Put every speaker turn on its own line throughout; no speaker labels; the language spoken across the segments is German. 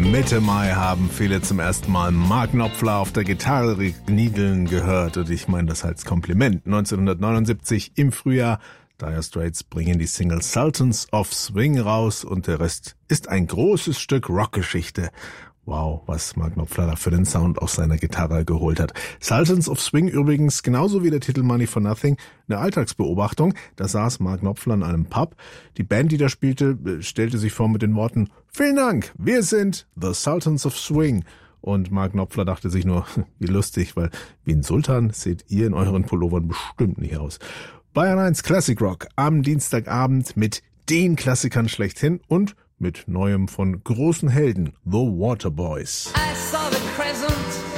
Mitte Mai haben viele zum ersten Mal Mark Knopfler auf der Gitarre niedeln gehört. Und ich meine das als Kompliment. 1979 im Frühjahr, Dire Straits bringen die Single Sultans of Swing raus und der Rest ist ein großes Stück Rockgeschichte. Wow, was Mark Knopfler da für den Sound aus seiner Gitarre geholt hat. Sultans of Swing übrigens, genauso wie der Titel Money for Nothing, eine Alltagsbeobachtung. Da saß Mark Knopfler in einem Pub. Die Band, die da spielte, stellte sich vor mit den Worten: Vielen Dank, wir sind The Sultans of Swing. Und Mark Knopfler dachte sich nur, wie lustig, weil wie ein Sultan seht ihr in euren Pullovern bestimmt nicht aus. Bayern 1 Classic Rock am Dienstagabend mit den Klassikern schlechthin und mit Neuem von großen Helden, The Waterboys.
I saw the crescent.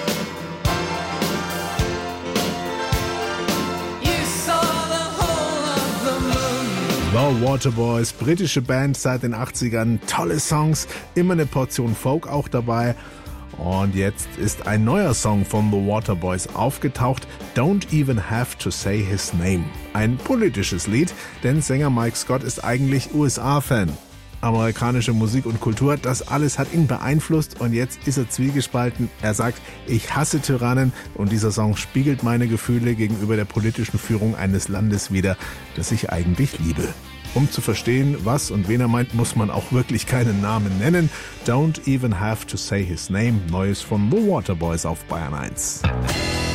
You saw the whole of the moon.
The Waterboys, britische Band seit den 80ern, tolle Songs, immer eine Portion Folk auch dabei. Und jetzt ist ein neuer Song von The Waterboys aufgetaucht, Don't Even Have to Say His Name. Ein politisches Lied, denn Sänger Mike Scott ist eigentlich USA-Fan. Amerikanische Musik und Kultur, das alles hat ihn beeinflusst und jetzt ist er zwiegespalten. Er sagt, ich hasse Tyrannen und dieser Song spiegelt meine Gefühle gegenüber der politischen Führung eines Landes wider, das ich eigentlich liebe. Um zu verstehen, was und wen er meint, muss man auch wirklich keinen Namen nennen. Don't Even Have to Say His Name, Neues von The Waterboys auf Bayern 1.